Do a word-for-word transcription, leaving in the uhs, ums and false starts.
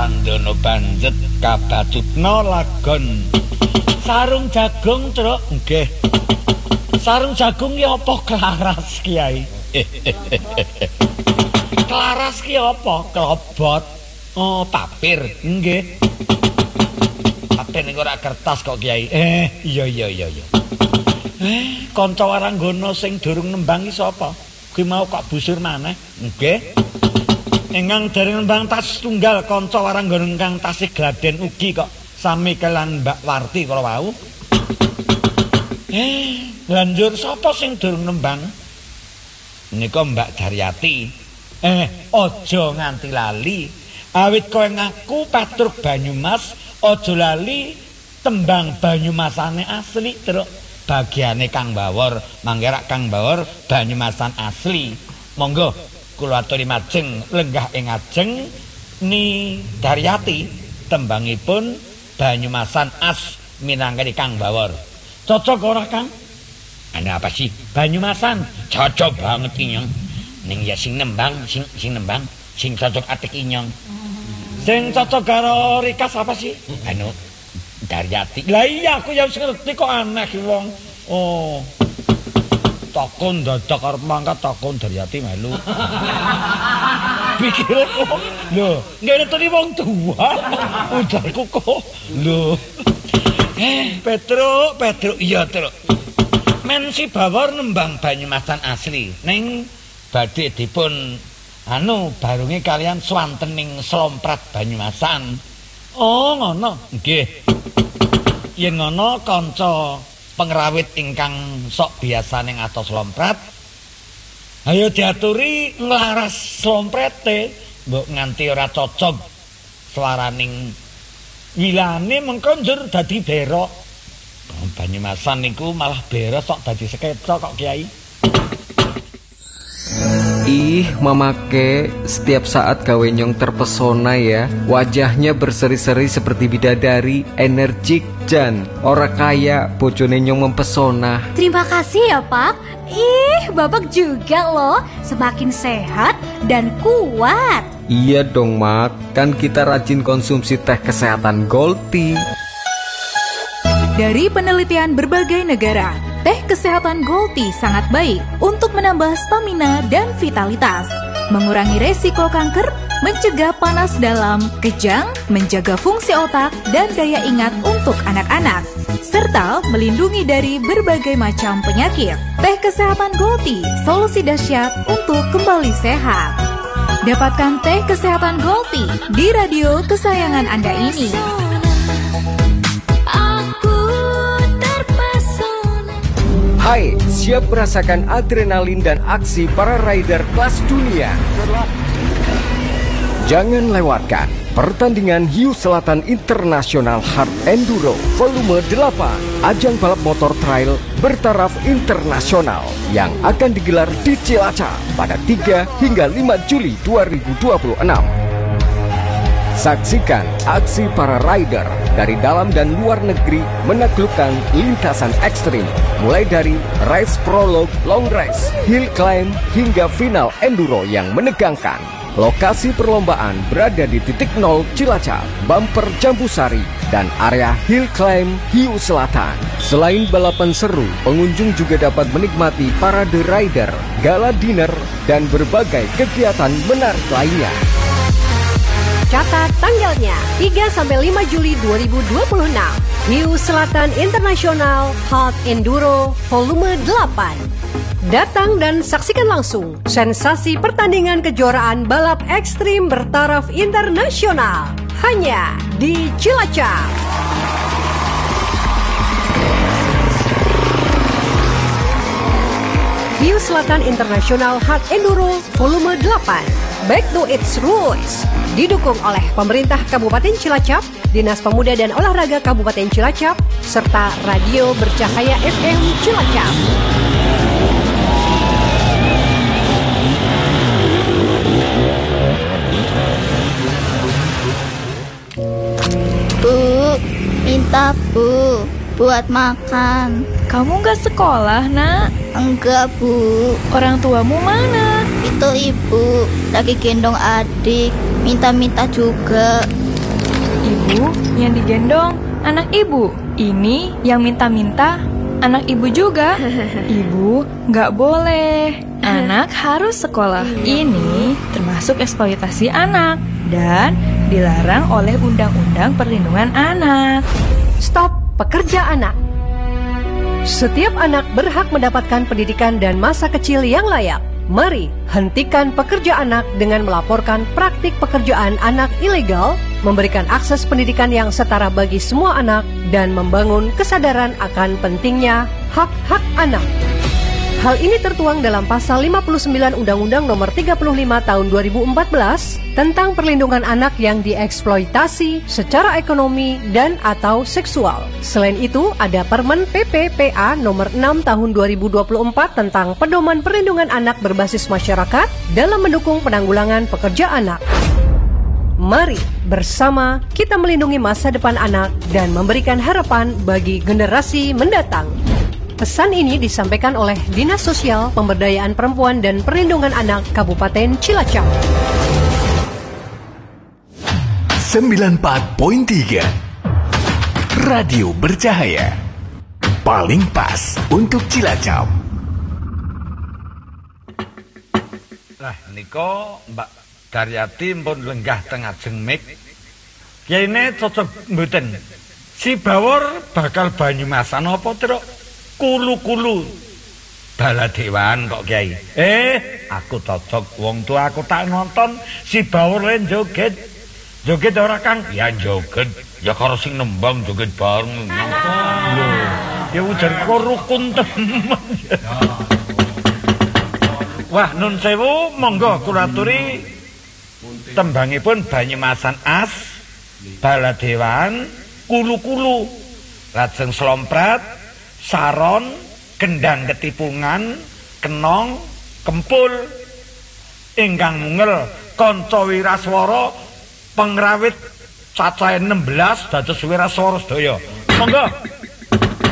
Sandana banjet kabatutna lagon. Sarung jagung, Truk. Nggih. Sarung jagung ki apa klaras, Kiai? Klaras ki apa? Klobot. Oh, papir. Nggih. Papir niku ora kertas kok, Kiai. Eh, iya iya iya iya. Eh, kanca waranggana sing durung nembang iki sapa? Kuwi mau kok busur maneh. Nggih. Ingkang dereng nembang tas tunggal kanca waranggana ingkang tasih gladen ugi kok sami kelan Mbak Warti kala wau. Eh, lanjur sapa sing durung nembang? Nika Mbak Daryati. Eh, aja nganti lali. Awit kowe ngaku Patruk Banyumas, aja lali tembang Banyumasane asli, Truk. Bagiane Kang Bawor, mangke rak Kang Bawor Banyumasan asli. Monggo kula aturi majeng lenggah ing ajeng Ni Daryati tembangipun Banyumasan as minangka Kang Bawor. Cocok ora, Kang? Ana apa sih? Banyumasan cocok banget inyong. Ning ya sing nembang, sing sing nembang, sing cocok atik inyong. Sing cocok karo Rikas apa sih? Anu Daryati. Lah iya aku ya wis ngerti kok aneh ki wong. Oh. Takon dadak arep mangkat takon Daryati melu. Pikirku lho, ngene to wong tua. Udarku kok. Lho. Eh, Petruk, Petruk iya, Truk. Men si Bawor nembang Banyumasan asli. Ning badhe dipun anu barunge kalian swantening Slomprat Banyumasan. Oh, ngono. Nggih. Yen ngono kanca pengrawit ingkang sok biasa ning atos Slomprat, ayo diaturi nglaras Slomprete, mbok nganti ora cocok swaraning wilane mengko njur dadi berok. Banyumasan niku malah berok sok dadi sekeca kok, Kiai. Ih, Mamake setiap saat gawe nyong terpesona ya. Wajahnya berseri-seri seperti bidadari, energik jan. Ora kaya bojone nyong mempesona. Terima kasih ya, Pak. Ih, Bapak juga loh, semakin sehat dan kuat. Iya dong, Mak. Kan kita rajin konsumsi teh kesehatan Gold Tea. Dari penelitian berbagai negara, teh kesehatan Gold Tea sangat baik untuk menambah stamina dan vitalitas, mengurangi resiko kanker, mencegah panas dalam, kejang, menjaga fungsi otak dan daya ingat untuk anak-anak, serta melindungi dari berbagai macam penyakit. Teh kesehatan Gold Tea, solusi dahsyat untuk kembali sehat. Dapatkan teh kesehatan Gold Tea di radio kesayangan Anda ini. Hai, siap merasakan adrenalin dan aksi para rider kelas dunia? Jangan lewatkan pertandingan Hiu Selatan International Hard Enduro Volume delapan, ajang balap motor trail bertaraf internasional yang akan digelar di Cilacap pada tiga hingga lima Juli dua ribu dua puluh enam. Saksikan aksi para rider dari dalam dan luar negeri menaklukkan lintasan ekstrim, mulai dari race prolog, long race, hill climb, hingga final enduro yang menegangkan. Lokasi perlombaan berada di titik nol Cilacap, Bumper Jambusari, dan area hill climb Hiu Selatan. Selain balapan seru, pengunjung juga dapat menikmati parade rider, gala dinner, dan berbagai kegiatan menarik lainnya. Catat tanggalnya tiga sampai lima Juli dua ribu dua puluh enam. Hiu Selatan International Hard Enduro Volume delapan. Datang dan saksikan langsung sensasi pertandingan kejuaraan balap ekstrim bertaraf internasional hanya di Cilacap. Hiu Selatan International Hard Enduro Volume delapan. Back to its roots. Didukung oleh pemerintah Kabupaten Cilacap, Dinas Pemuda dan Olahraga Kabupaten Cilacap, serta Radio Bercahaya F M Cilacap. Bu, minta Bu buat makan. Kamu gak sekolah, nak? Enggak, Bu. Orang tuamu mana? Itu ibu lagi gendong adik, minta-minta juga. Ibu yang digendong anak ibu. Ini yang minta-minta anak ibu juga. Ibu nggak boleh. Anak harus sekolah. Ini termasuk eksploitasi anak dan dilarang oleh Undang-Undang Perlindungan Anak. Stop pekerja anak. Setiap anak berhak mendapatkan pendidikan dan masa kecil yang layak. Mari hentikan pekerja anak dengan melaporkan praktik pekerjaan anak ilegal, memberikan akses pendidikan yang setara bagi semua anak, dan membangun kesadaran akan pentingnya hak-hak anak. Hal ini tertuang dalam pasal lima puluh sembilan Undang-Undang Nomor tiga puluh lima Tahun dua ribu empat belas tentang perlindungan anak yang dieksploitasi secara ekonomi dan atau seksual. Selain itu, ada Permen P P P A Nomor enam Tahun dua ribu dua puluh empat tentang pedoman perlindungan anak berbasis masyarakat dalam mendukung penanggulangan pekerja anak. Mari bersama kita melindungi masa depan anak dan memberikan harapan bagi generasi mendatang. Pesan ini disampaikan oleh Dinas Sosial Pemberdayaan Perempuan dan Perlindungan Anak Kabupaten Cilacap. sembilan puluh empat koma tiga Radio Bercahaya. Paling pas untuk Cilacap. Lah niko Mbak Daryati pun lenggah tengah jengmik. Kene cocok mboten. Si Bawor bakal Banyumasan apa truk? Kulu-kulu Baladewan kok Kiai. Eh, aku cocok wong tua aku tak nonton si Bawor len joget. Joget ora Kang? Ya joget. Ya karo sing nembang joget bareng. Lho, ya ujar kok rukun temen. Wah, nun sewu, monggo kula aturi tembangipun Banyumasan As, Baladewan, Kulu-kulu. Lajeng Slomprat, Saron, Gendang Ketipungan, Kenong, Kempul, ingkang mungel Kanca Wiraswara pengrawit cacahe enam belas dados wiraswara sedaya. Monggo